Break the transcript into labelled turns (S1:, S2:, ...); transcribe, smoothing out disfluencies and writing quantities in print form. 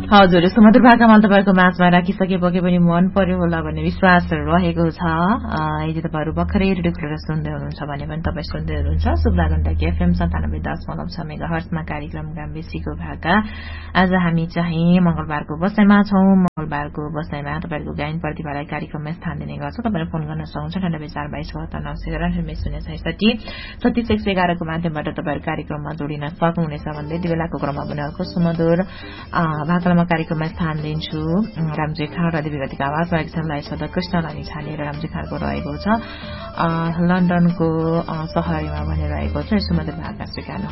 S1: हजुर, सुमधुर भाकामा तपाईँको माझमा राखिसकेपछि पनि मन पर्यो होला भन्ने विश्वास रहेको छ। यदि तपाईँहरू भर्खरै रेडियो खोलेर सुन्दै हुनुहुन्छ भने पनि तपाईँ सुन्दै हुनुहुन्छ शुभला गण्डकी FM 97.6 मेगाहर्ट्जमा कार्यक्रम गाम्बेसीको भाका। आज हामी चाहिँ मंगलबारको बसाइमा छौं। मंगलबारको बसाइमा तपाईँहरूको गायन प्रतिभालाई कार्यक्रममा स्थान दिने गर्छौं। तपाईँले फोन गर्न सक्नुहुन्छ 9842779066 3611 को माध्यमबाट तपाईँहरू कार्यक्रममा जोडिन सक्नुहुनेछ भन्दै यति बेलाको क्रममा पनि अर्को सुमधुर भाकामा कार्यक्रममा स्थान दिन्छु। रामजी खान र देवीगतिको आवाजमा एकजनालाई सदा कृष्णलाई छानेर रामजी खानको रहेको छ। लन्डनको सहरमा भनिरहेको छ। सुमधुर भाका स्वीकार